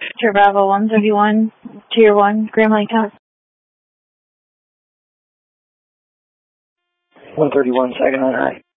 Victor Bravo 131, Tier 1, Graham Lake Town. 131, Saginaw High.